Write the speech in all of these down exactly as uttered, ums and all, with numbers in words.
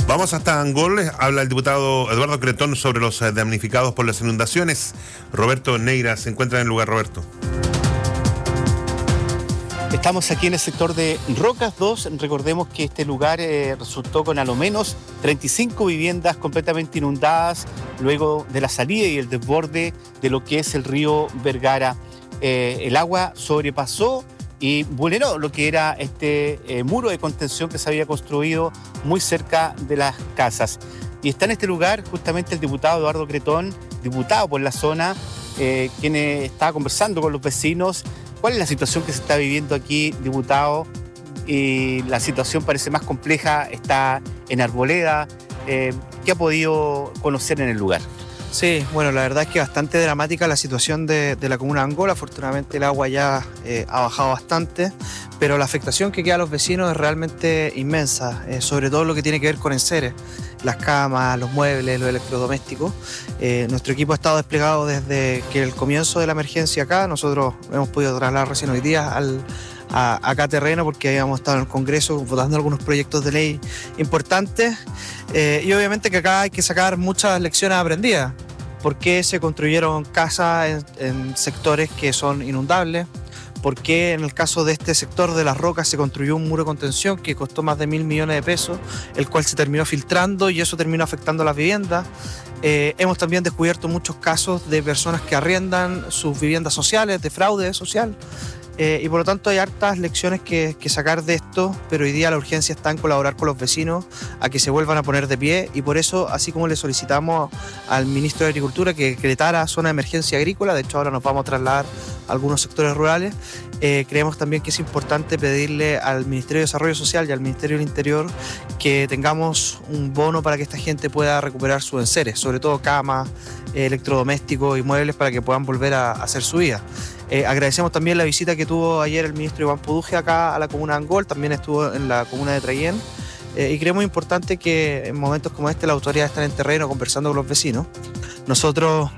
Vamos hasta Angol, habla el diputado Eduardo Cretón sobre los damnificados por las inundaciones. Roberto Neira se encuentra en el lugar. Roberto. Estamos aquí en el sector de Rocas dos. Recordemos que este lugar eh, resultó con a lo menos treinta y cinco viviendas completamente inundadas luego de la salida y el desborde de lo que es el río Vergara. Eh, el agua sobrepasó y vulneró lo que era este eh, muro de contención que se había construido muy cerca de las casas. Y está en este lugar justamente el diputado Eduardo Cretón, diputado por la zona, eh, quien eh, estaba conversando con los vecinos. ¿Cuál es la situación que se está viviendo aquí, diputado? Y la situación parece más compleja, está en Arboleda. Eh, ¿Qué ha podido conocer en el lugar? Sí, bueno, la verdad es que bastante dramática la situación de, de la comuna de Angol. Afortunadamente el agua ya eh, ha bajado bastante, pero la afectación que queda a los vecinos es realmente inmensa, eh, sobre todo lo que tiene que ver con enseres, las camas, los muebles, los electrodomésticos. Eh, nuestro equipo ha estado desplegado desde que el comienzo de la emergencia acá. Nosotros hemos podido trasladar recién hoy día al A, acá a terreno porque habíamos estado en el Congreso votando algunos proyectos de ley importantes eh, y obviamente que acá hay que sacar muchas lecciones aprendidas. ¿Por qué se construyeron casas en, en sectores que son inundables? ¿Por qué en el caso de este sector de Las Rocas se construyó un muro de contención que costó más de mil millones de pesos, el cual se terminó filtrando y eso terminó afectando a las viviendas? Eh, hemos también descubierto muchos casos de personas que arriendan sus viviendas sociales, de fraude social. Eh, y por lo tanto hay hartas lecciones que, que sacar de esto, pero hoy día la urgencia está en colaborar con los vecinos a que se vuelvan a poner de pie y por eso, así como le solicitamos al ministro de Agricultura que decretara zona de emergencia agrícola, de hecho ahora nos vamos a trasladar a algunos sectores rurales, eh, creemos también que es importante pedirle al Ministerio de Desarrollo Social y al Ministerio del Interior que tengamos un bono para que esta gente pueda recuperar sus enseres, sobre todo camas, eh, electrodomésticos y muebles para que puedan volver a, a hacer su vida. Eh, agradecemos también la visita que tuvo ayer el ministro Iván Poduje acá a la comuna de Angol, también estuvo en la comuna de Traillén eh, y creemos importante que en momentos como este las autoridades están en terreno conversando con los vecinos. Nosotros,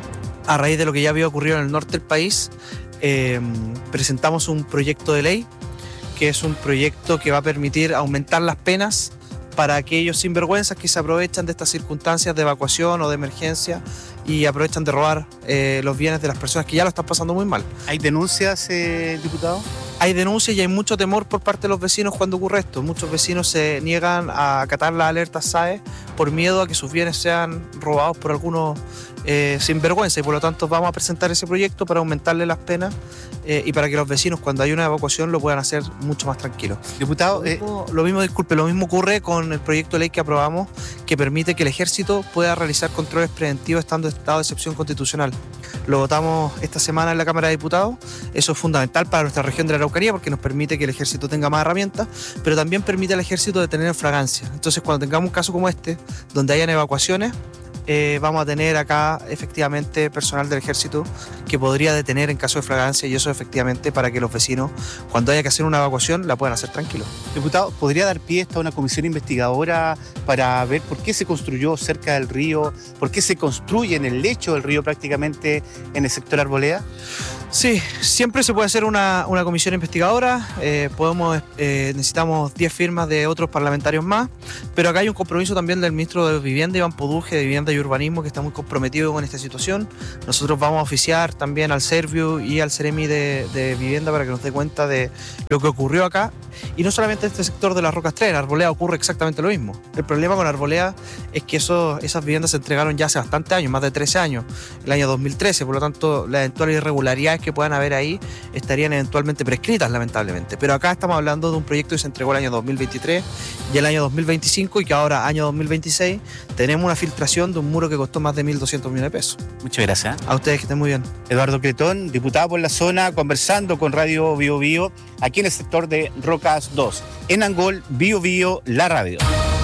a raíz de lo que ya había ocurrido en el norte del país, eh, presentamos un proyecto de ley que es un proyecto que va a permitir aumentar las penas para aquellos sinvergüenzas que se aprovechan de estas circunstancias de evacuación o de emergencia y aprovechan de robar eh, los bienes de las personas que ya lo están pasando muy mal. ¿Hay denuncias, eh, diputado? Hay denuncias y hay mucho temor por parte de los vecinos cuando ocurre esto. Muchos vecinos se niegan a acatar las alertas S A E por miedo a que sus bienes sean robados por algunos eh, sinvergüenza y por lo tanto vamos a presentar ese proyecto para aumentarle las penas eh, y para que los vecinos cuando hay una evacuación lo puedan hacer mucho más tranquilos. Diputado, lo mismo, eh... lo mismo, disculpe, lo mismo ocurre con el proyecto de ley que aprobamos que permite que el ejército pueda realizar controles preventivos estando en estado de excepción constitucional. Lo votamos esta semana en la Cámara de Diputados. Eso es fundamental para nuestra región de la Araucanía porque nos permite que el ejército tenga más herramientas, pero también permite al ejército detener en fragancia. Entonces, cuando tengamos un caso como este, donde hayan evacuaciones, eh, vamos a tener acá efectivamente personal del ejército que podría detener en caso de fragancia y eso efectivamente para que los vecinos, cuando haya que hacer una evacuación, la puedan hacer tranquilos. Diputado, ¿podría dar pie a una comisión investigadora para ver por qué se construyó cerca del río, por qué se construye en el lecho del río prácticamente en el sector Arboleda? Sí, siempre se puede hacer una, una comisión investigadora, eh, podemos, eh, necesitamos diez firmas de otros parlamentarios más, pero acá hay un compromiso también del ministro de Vivienda, Iván Poduje, de Vivienda y Urbanismo, que está muy comprometido con esta situación. Nosotros vamos a oficiar también al Serviu y al Ceremi de, de Vivienda para que nos dé cuenta de lo que ocurrió acá. Y no solamente en este sector de las Rocas tres, en Arboleda ocurre exactamente lo mismo. El problema con Arboleda es que eso, esas viviendas se entregaron ya hace bastantes años, más de trece años, el año dos mil trece, por lo tanto las eventuales irregularidades que puedan haber ahí estarían eventualmente prescritas, lamentablemente. Pero acá estamos hablando de un proyecto que se entregó el año dos mil veintitrés y el año dos mil veinticinco y que ahora, año dos mil veintiséis, tenemos una filtración de un muro que costó más de mil doscientos millones de pesos. Muchas gracias. A ustedes, que estén muy bien. Eduardo Cretón, diputado por la zona, conversando con Radio Bio Bio, aquí en el sector de Rocas dos. En Angol, Bio Bio, la radio.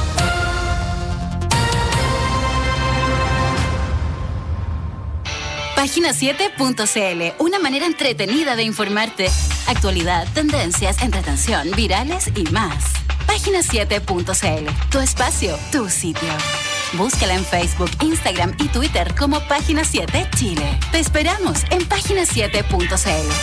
Página siete punto c l, una manera entretenida de informarte. Actualidad, tendencias, entretención, virales y más. Página siete punto c l, tu espacio, tu sitio. Búscala en Facebook, Instagram y Twitter como Página siete Chile. Te esperamos en página siete punto c l.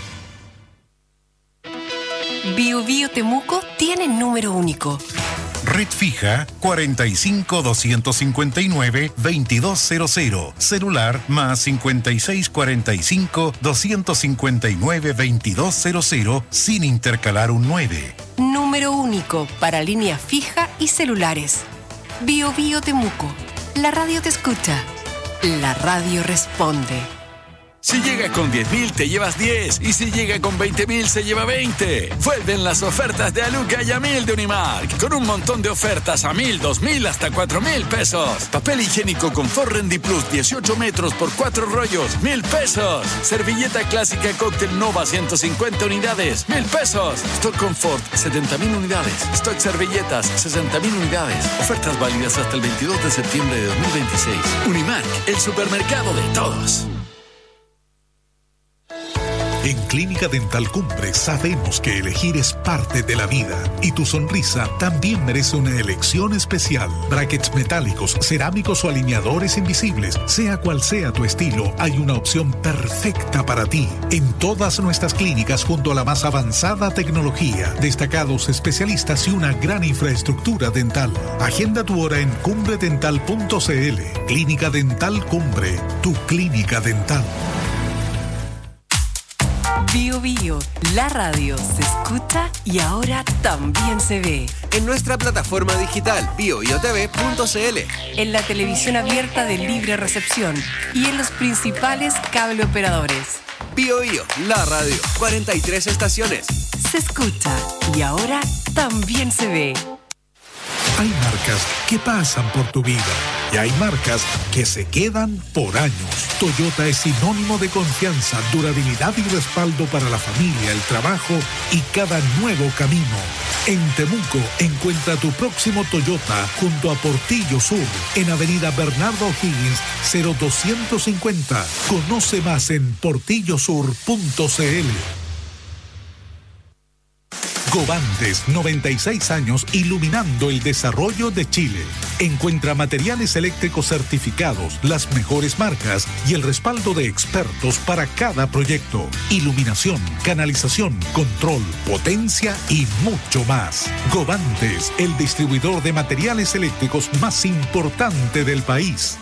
Bio Bio Temuco tiene número único. Red fija cuarenta y cinco, doscientos cincuenta y nueve, veintidós cero cero. Celular más cincuenta y seis, cuarenta y cinco, doscientos cincuenta y nueve, veintidós cero cero sin intercalar un nueve. Número único para línea fija y celulares. Bio Bio Temuco. La radio te escucha. La radio responde. Si llega con diez mil, te llevas diez. Y si llega con veinte mil, se lleva veinte. Vuelven las ofertas de Aluca y a mil de Unimark. Con un montón de ofertas a mil, dos mil, hasta cuatro mil pesos. Papel higiénico Confort Rendi Plus, dieciocho metros por cuatro rollos, mil pesos. Servilleta clásica Cóctel Nova, ciento cincuenta unidades, mil pesos. Stock Confort, setenta mil unidades. Stock Servilletas, sesenta mil unidades. Ofertas válidas hasta el veintidós de septiembre de dos mil veintiséis. Unimark, el supermercado de todos. En Clínica Dental Cumbre sabemos que elegir es parte de la vida y tu sonrisa también merece una elección especial. Brackets metálicos, cerámicos o alineadores invisibles, sea cual sea tu estilo, hay una opción perfecta para ti. En todas nuestras clínicas junto a la más avanzada tecnología, destacados especialistas y una gran infraestructura dental. Agenda tu hora en cumbre dental punto c l. Clínica Dental Cumbre, tu clínica dental. Bio Bio, la radio se escucha y ahora también se ve. En nuestra plataforma digital bio bio t v punto c l. En la televisión abierta de libre recepción y en los principales cable operadores. Bio Bio, la radio, cuarenta y tres estaciones. Se escucha y ahora también se ve. Hay marcas que pasan por tu vida y hay marcas que se quedan por años. Toyota es sinónimo de confianza, durabilidad y respaldo para la familia, el trabajo y cada nuevo camino. En Temuco encuentra tu próximo Toyota junto a Portillo Sur, en Avenida Bernardo O'Higgins, cero doscientos cincuenta. Conoce más en portillo sur punto c l. Govantes, noventa y seis años iluminando el desarrollo de Chile. Encuentra materiales eléctricos certificados, las mejores marcas y el respaldo de expertos para cada proyecto. Iluminación, canalización, control, potencia y mucho más. Govantes, el distribuidor de materiales eléctricos más importante del país.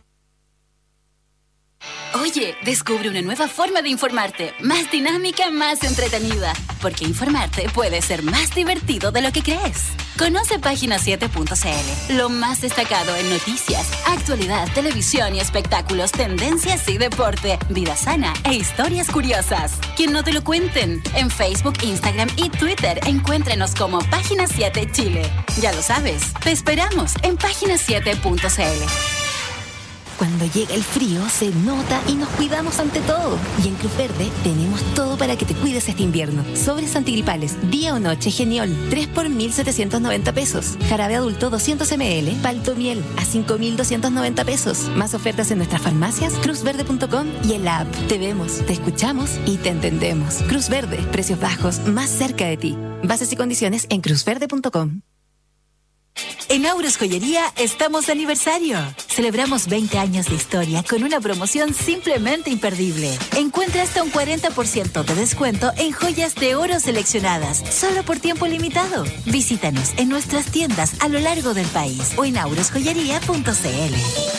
Oye, descubre una nueva forma de informarte, más dinámica, más entretenida, porque informarte puede ser más divertido de lo que crees. Conoce página siete punto c l, lo más destacado en noticias, actualidad, televisión y espectáculos, tendencias y deporte, vida sana e historias curiosas. Que no te lo cuenten. En Facebook, Instagram y Twitter, encuéntrenos como Página siete Chile. Ya lo sabes, te esperamos en página siete punto c l. Cuando llega el frío, se nota y nos cuidamos ante todo. Y en Cruz Verde tenemos todo para que te cuides este invierno. Sobres antigripales, día o noche Geniol, tres por mil setecientos noventa pesos. Jarabe adulto doscientos mililitros, Palto Miel a cinco mil doscientos noventa pesos. Más ofertas en nuestras farmacias, cruz verde punto com y en la app. Te vemos, te escuchamos y te entendemos. Cruz Verde, precios bajos, más cerca de ti. Bases y condiciones en cruz verde punto com. En Auros Joyería estamos de aniversario. Celebramos veinte años de historia con una promoción simplemente imperdible. Encuentra hasta un cuarenta por ciento de descuento en joyas de oro seleccionadas, solo por tiempo limitado. Visítanos en nuestras tiendas a lo largo del país o en auros joyería punto c l.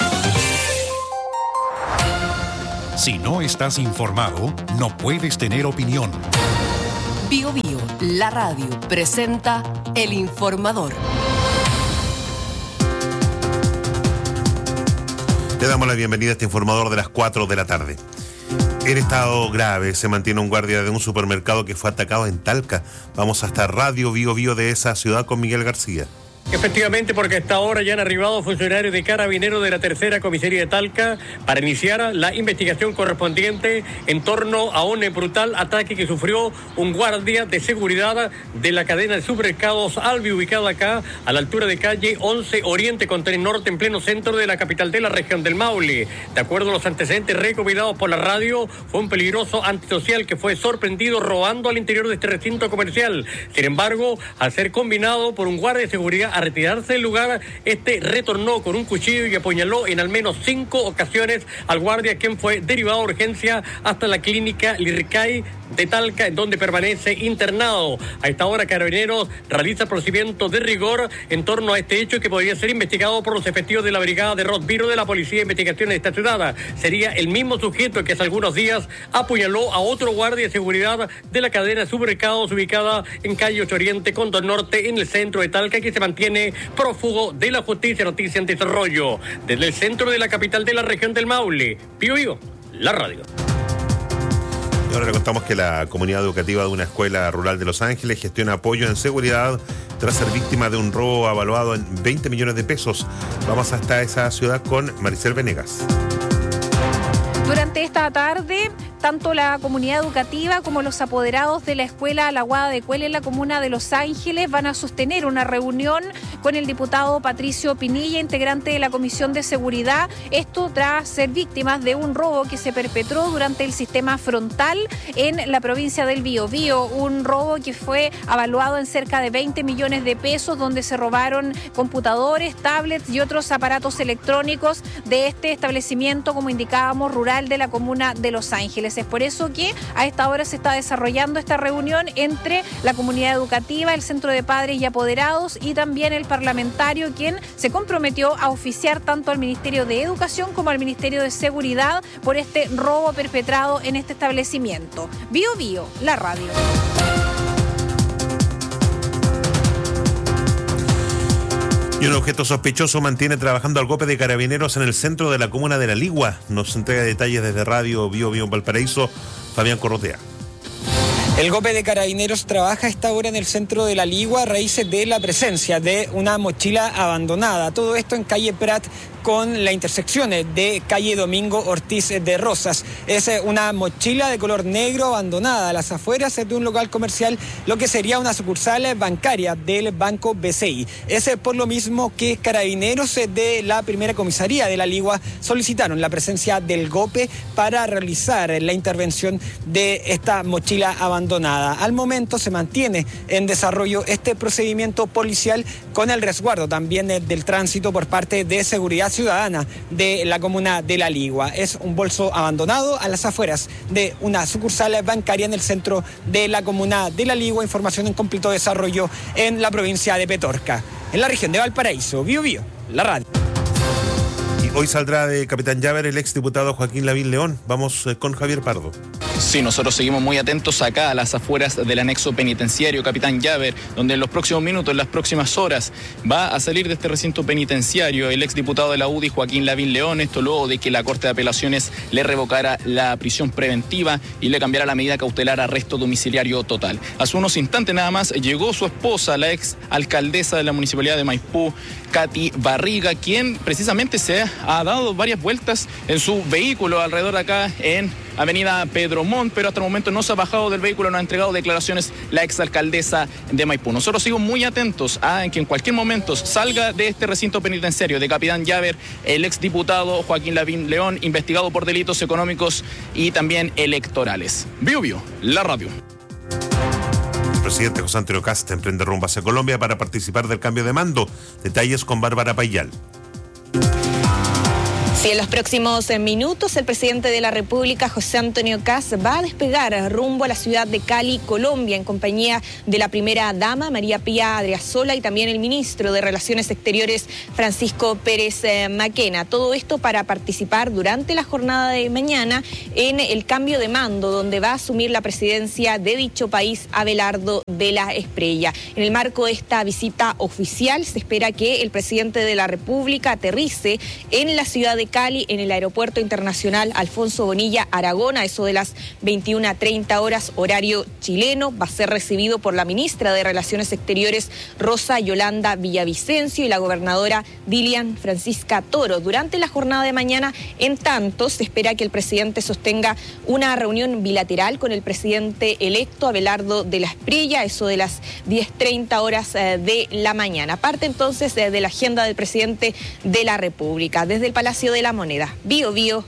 Si no estás informado, no puedes tener opinión. Bio Bio, la radio, presenta El Informador. Le damos la bienvenida a este informador de las cuatro de la tarde. En estado grave se mantiene un guardia de un supermercado que fue atacado en Talca. Vamos hasta Radio Bio Bio de esa ciudad con Miguel García. Efectivamente, porque hasta ahora ya han arribado funcionarios de Carabineros de la tercera comisaría de Talca para iniciar la investigación correspondiente en torno a un brutal ataque que sufrió un guardia de seguridad de la cadena de supermercados Albi, ubicado acá a la altura de calle once Oriente con tren Norte, en pleno centro de la capital de la región del Maule. De acuerdo a los antecedentes recopilados por la radio, fue un peligroso antisocial que fue sorprendido robando al interior de este recinto comercial. Sin embargo, al ser combinado por un guardia de seguridad a retirarse del lugar, este retornó con un cuchillo y apuñaló en al menos cinco ocasiones al guardia, quien fue derivado a urgencia hasta la clínica Lircay de Talca, en donde permanece internado. A esta hora, Carabineros realiza procedimiento de rigor en torno a este hecho que podría ser investigado por los efectivos de la brigada de Rotbiro de la Policía de Investigaciones de esta ciudad. Sería el mismo sujeto que hace algunos días apuñaló a otro guardia de seguridad de la cadena de supermercados ubicada en calle ocho Oriente, Condor Norte, en el centro de Talca, que se mantiene prófugo de la justicia. Noticia en desarrollo desde el centro de la capital de la región del Maule. Pío Pío, la radio. Y ahora le contamos que la comunidad educativa de una escuela rural de Los Ángeles gestiona apoyo en seguridad tras ser víctima de un robo avaluado en veinte millones de pesos. Vamos hasta esa ciudad con Maricel Venegas. Durante esta tarde, tanto la comunidad educativa como los apoderados de la escuela La Guada de Cuel en la comuna de Los Ángeles van a sostener una reunión con el diputado Patricio Pinilla, integrante de la Comisión de Seguridad. Esto tras ser víctimas de un robo que se perpetró durante el sistema frontal en la provincia del Biobío. Un robo que fue avaluado en cerca de veinte millones de pesos, donde se robaron computadores, tablets y otros aparatos electrónicos de este establecimiento, como indicábamos, rural de la comuna de Los Ángeles. Es por eso que a esta hora se está desarrollando esta reunión entre la comunidad educativa, el Centro de Padres y Apoderados y también el parlamentario, quien se comprometió a oficiar tanto al Ministerio de Educación como al Ministerio de Seguridad por este robo perpetrado en este establecimiento. Bio Bio, la radio. Y un objeto sospechoso mantiene trabajando al golpe de Carabineros en el centro de la comuna de La Ligua. Nos entrega detalles desde Radio Bio Bio en Valparaíso, Fabián Corrotea. El golpe de Carabineros trabaja a esta hora en el centro de La Ligua a raíz de la presencia de una mochila abandonada. Todo esto en calle Prat con la intersección de calle Domingo Ortiz de Rosas. Es una mochila de color negro abandonada a las afueras de un local comercial, lo que sería una sucursal bancaria del Banco B C I. Es por lo mismo que Carabineros de la primera comisaría de La Ligua solicitaron la presencia del GOPE para realizar la intervención de esta mochila abandonada. Al momento se mantiene en desarrollo este procedimiento policial con el resguardo también del tránsito por parte de Seguridad Ciudadana de la comuna de La Ligua. Es un bolso abandonado a las afueras de una sucursal bancaria en el centro de la comuna de La Ligua. Información en completo desarrollo en la provincia de Petorca. En la región de Valparaíso, Bio Bio, la radio. Y hoy saldrá de Capitán Llaver el exdiputado Joaquín Lavín León. Vamos con Javier Pardo. Sí, nosotros seguimos muy atentos acá a las afueras del anexo penitenciario Capitán Llaver, donde en los próximos minutos, en las próximas horas, va a salir de este recinto penitenciario el exdiputado de la U D I, Joaquín Lavín León, esto luego de que la Corte de Apelaciones le revocara la prisión preventiva y le cambiara la medida cautelar a arresto domiciliario total. Hace unos instantes nada más llegó su esposa, la ex alcaldesa de la Municipalidad de Maipú, Katy Barriga, quien precisamente se ha dado varias vueltas en su vehículo alrededor de acá en Avenida Pedro Montt, pero hasta el momento no se ha bajado del vehículo, no ha entregado declaraciones la exalcaldesa de Maipú. Nosotros seguimos muy atentos a que en cualquier momento salga de este recinto penitenciario de Capitán Llaver el exdiputado Joaquín Lavín León, investigado por delitos económicos y también electorales. Bio Bio, la radio. El presidente José Antonio Kast emprende rumbo hacia Colombia para participar del cambio de mando. Detalles con Bárbara Payal. Sí, en los próximos minutos el presidente de la República, José Antonio Kast, va a despegar rumbo a la ciudad de Cali, Colombia, en compañía de la primera dama, María Pía Adriasola, y también el ministro de Relaciones Exteriores, Francisco Pérez eh, Maquena. Todo esto para participar durante la jornada de mañana en el cambio de mando, donde va a asumir la presidencia de dicho país Abelardo de la Espriella. En el marco de esta visita oficial, se espera que el presidente de la República aterrice en la ciudad de Cali, en el Aeropuerto Internacional Alfonso Bonilla Aragón, a eso de las veintiuna treinta horas, horario chileno. Va a ser recibido por la ministra de Relaciones Exteriores, Rosa Yolanda Villavicencio, y la gobernadora Dilian Francisca Toro. Durante la jornada de mañana, en tanto, se espera que el presidente sostenga una reunión bilateral con el presidente electo Abelardo de la Espriella, a eso de las diez treinta horas eh, de la mañana. Parte entonces eh, de la agenda del presidente de la República. Desde el Palacio de la Moneda. Bio Bio.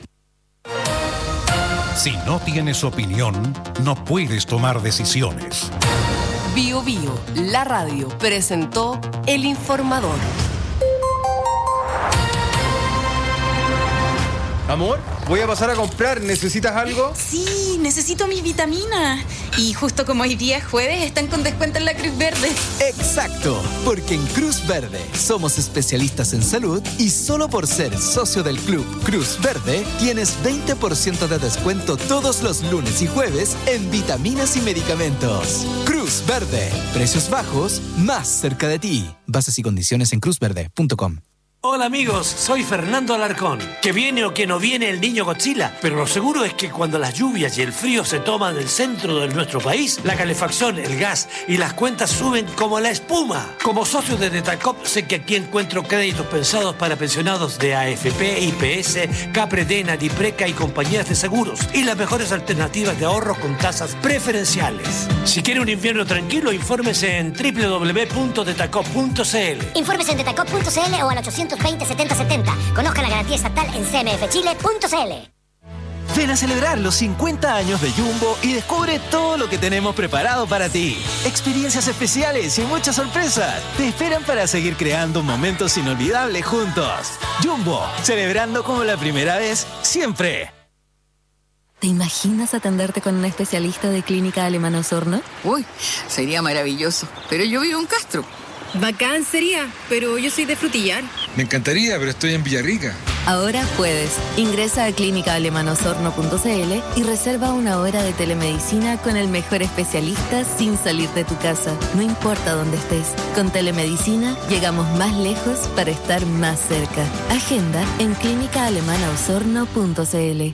Si no tienes opinión, no puedes tomar decisiones. Bio Bio, la radio, presentó El Informador. Amor, voy a pasar a comprar. ¿Necesitas algo? Sí, necesito mis vitaminas. Y justo como hoy día es jueves, están con descuento en la Cruz Verde. Exacto, porque en Cruz Verde somos especialistas en salud y solo por ser socio del Club Cruz Verde tienes veinte por ciento de descuento todos los lunes y jueves en vitaminas y medicamentos. Cruz Verde, precios bajos, más cerca de ti. Bases y condiciones en cruz verde punto com. Hola amigos, soy Fernando Alarcón. Que viene o que no viene el niño Godzilla, pero lo seguro es que cuando las lluvias y el frío se toman el centro de nuestro país, la calefacción, el gas y las cuentas suben como la espuma. Como socio de Detacop sé que aquí encuentro créditos pensados para pensionados de A F P, I P S, Capredena, Dipreca y compañías de seguros y las mejores alternativas de ahorro con tasas preferenciales. Si quiere un invierno tranquilo, infórmese en doble u doble u doble u punto detacop punto c l. Infórmese en detacop punto c l o al ochocientos veinte setenta setenta. Conozca la garantía estatal en c m f chile punto c l. Ven a celebrar los cincuenta años de Jumbo y descubre todo lo que tenemos preparado para ti. Experiencias especiales y muchas sorpresas te esperan para seguir creando momentos inolvidables juntos. Jumbo, celebrando como la primera vez, siempre. ¿Te imaginas atenderte con un especialista de Clínica Alemana Osorno? Uy, sería maravilloso, pero yo vivo en Castro. Bacán sería, pero yo soy de Frutillar. Me encantaría, pero estoy en Villarrica. Ahora puedes. Ingresa a clínica alemana osorno punto c l y reserva una hora de telemedicina con el mejor especialista sin salir de tu casa. No importa dónde estés. Con telemedicina llegamos más lejos para estar más cerca. Agenda en clínica alemana osorno punto c l.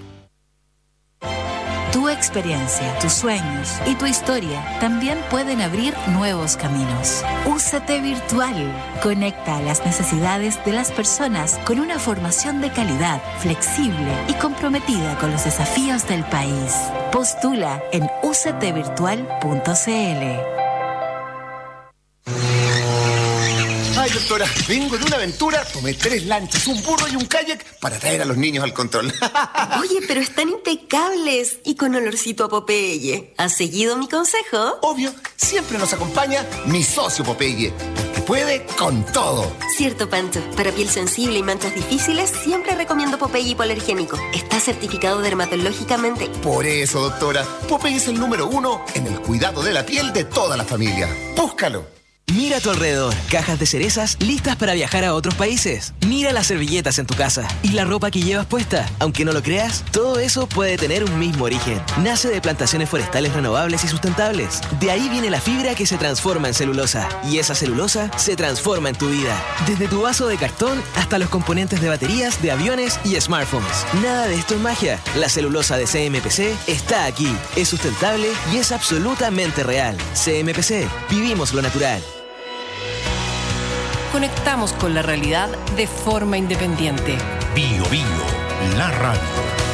Tu experiencia, tus sueños y tu historia también pueden abrir nuevos caminos. U C T Virtual conecta a las necesidades de las personas con una formación de calidad, flexible y comprometida con los desafíos del país. Postula en u c t virtual punto c l. Ay, doctora, vengo de una aventura, tomé tres lanchas, un burro y un kayak para traer a los niños al control. Oye, pero están impecables y con olorcito a Popeye. ¿Has seguido mi consejo? Obvio, siempre nos acompaña mi socio Popeye, porque puede con todo. Cierto, Pancho. Para piel sensible y manchas difíciles, siempre recomiendo Popeye hipoalergénico. Está certificado dermatológicamente. Por eso, doctora, Popeye es el número uno en el cuidado de la piel de toda la familia. Búscalo. Mira a tu alrededor, cajas de cerezas listas para viajar a otros países. Mira las servilletas en tu casa y la ropa que llevas puesta. Aunque no lo creas, todo eso puede tener un mismo origen. Nace de plantaciones forestales renovables y sustentables. De ahí viene la fibra que se transforma en celulosa. Y esa celulosa se transforma en tu vida. Desde tu vaso de cartón hasta los componentes de baterías, de aviones y smartphones. Nada de esto es magia. La celulosa de C M P C está aquí. Es sustentable y es absolutamente real. C M P C. Vivimos lo natural. Conectamos con la realidad de forma independiente. Bio Bio, la radio.